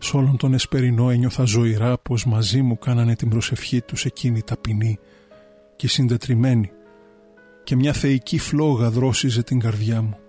Σ' όλον τον εσπερινό ένιωθα ζωηρά πως μαζί μου κάνανε την προσευχή τους εκείνοι ταπεινοί και συντετριμένοι και μια θεϊκή φλόγα δρόσιζε την καρδιά μου.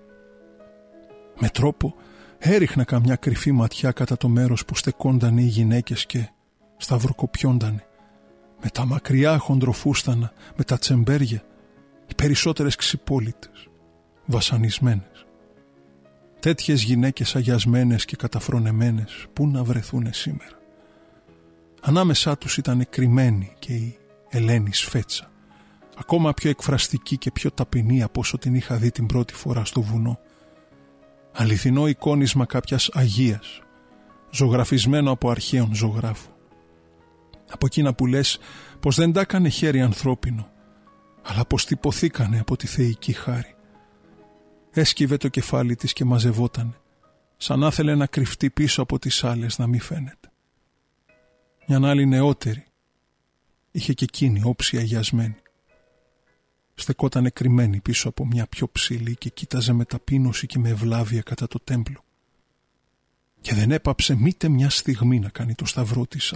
Με τρόπο έριχνα καμιά κρυφή ματιά κατά το μέρος που στεκόνταν οι γυναίκες και σταυροκοπιόντανε με τα μακριά χοντροφούστανα, με τα τσεμπέρια, οι περισσότερες ξυπόλυτες, βασανισμένες. Τέτοιες γυναίκες αγιασμένες και καταφρονεμένες πού να βρεθούνε σήμερα. Ανάμεσά τους ήταν κρυμμένη και η Ελένη Σφέτσα, ακόμα πιο εκφραστική και πιο ταπεινή από όσο την είχα δει την πρώτη φορά στο βουνό. Αληθινό εικόνισμα κάποιας αγίας, ζωγραφισμένο από αρχαίον ζωγράφο. Από εκείνα που λες πως δεν τα έκανε χέρι ανθρώπινο, αλλά πως τυπωθήκανε από τη θεϊκή χάρη. Έσκυβε το κεφάλι της και μαζευότανε, σαν να θέλε να κρυφτεί πίσω από τις άλλες να μη φαίνεται. Μιαν άλλη νεότερη είχε και εκείνη όψη αγιασμένη. Στεκότανε κρυμμένη πίσω από μια πιο ψηλή και κοίταζε με ταπείνωση και με ευλάβεια κατά το τέμπλο. Και δεν έπαψε μήτε μια στιγμή να κάνει το σταυρό της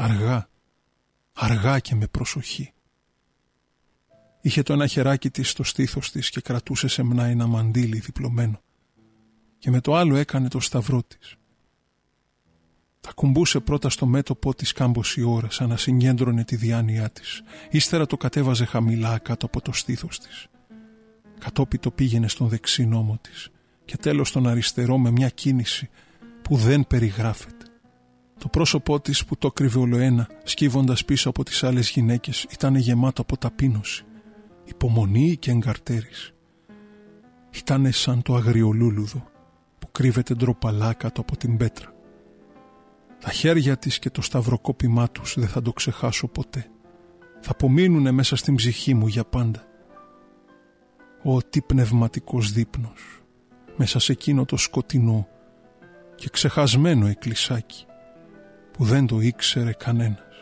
αργά και με προσοχή. Είχε το ένα χεράκι της στο στήθος της και κρατούσε σεμνά ένα μαντίλι διπλωμένο και με το άλλο έκανε το σταυρό της. Τα κουμπούσε πρώτα στο μέτωπό της κάμποση ώρα σαν να συγκέντρωνε τη διάνοιά της, ύστερα το κατέβαζε χαμηλά κάτω από το στήθος της. Κατόπι το πήγαινε στον δεξί νόμο της και τέλος στον αριστερό με μια κίνηση που δεν περιγράφεται. Το πρόσωπό της που το κρύβε ολοένα, σκύβοντας πίσω από τις άλλες γυναίκες, ήταν γεμάτο από ταπείνωση, υπομονή και εγκαρτέρης. Ήτανε σαν το αγριολούλουδο που κρύβεται ντροπαλά κάτω από την πέτρα. Τα χέρια της και το σταυροκόπημά τους δεν θα το ξεχάσω ποτέ. Θα απομείνουνε μέσα στην ψυχή μου για πάντα. Τι πνευματικός δείπνος μέσα σε εκείνο το σκοτεινό και ξεχασμένο εκκλησάκι που δεν το ήξερε κανένας.